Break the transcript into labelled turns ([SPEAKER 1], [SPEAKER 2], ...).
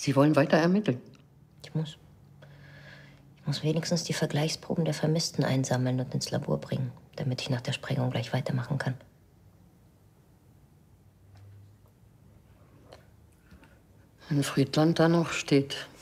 [SPEAKER 1] Sie wollen weiter ermitteln?
[SPEAKER 2] Ich muss wenigstens die Vergleichsproben der Vermissten einsammeln und ins Labor bringen, damit ich nach der Sprengung gleich weitermachen kann.
[SPEAKER 1] Wenn Friedland da noch steht,